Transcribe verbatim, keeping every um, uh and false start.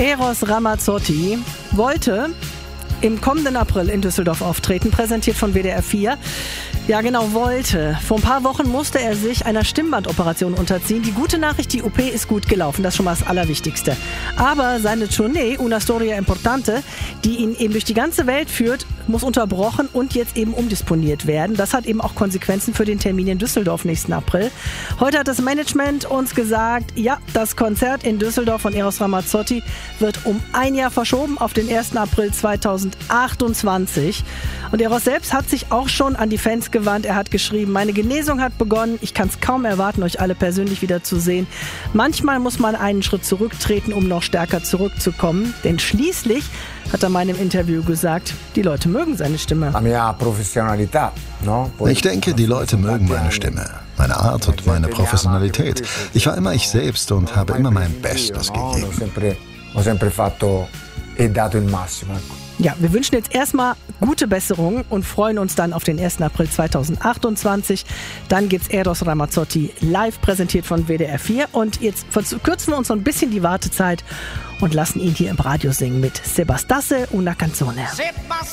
Eros Ramazzotti wollte im kommenden April in Düsseldorf auftreten, präsentiert von W D R vier. Ja, genau, wollte. Vor ein paar Wochen musste er sich einer Stimmbandoperation unterziehen. Die gute Nachricht, die O P ist gut gelaufen. Das ist schon mal das Allerwichtigste. Aber seine Tournee, Una Storia Importante, die ihn eben durch die ganze Welt führt, muss unterbrochen und jetzt eben umdisponiert werden. Das hat eben auch Konsequenzen für den Termin in Düsseldorf nächsten April. Heute hat das Management uns gesagt, ja, das Konzert in Düsseldorf von Eros Ramazzotti wird um ein Jahr verschoben auf den ersten April zweitausendachtundzwanzig. Und Eros selbst hat sich auch schon an die Fans gewandt. Er hat geschrieben, meine Genesung hat begonnen. Ich kann es kaum erwarten, euch alle persönlich wiederzusehen. Manchmal muss man einen Schritt zurücktreten, um noch stärker zurückzukommen. Denn schließlich, hat er mal im Interview gesagt, die Leute mögen seine Stimme. Ich denke, die Leute mögen meine Stimme, meine Art und meine Professionalität. Ich war immer ich selbst und habe immer mein Bestes gegeben. Ja, wir wünschen jetzt erstmal gute Besserung und freuen uns dann auf den ersten April zweitausendachtundzwanzig. Dann gibt's Eros Ramazzotti live, präsentiert von W D R vier. Und jetzt verkürzen wir uns so ein bisschen die Wartezeit und lassen ihn hier im Radio singen mit Sebastasse una canzone.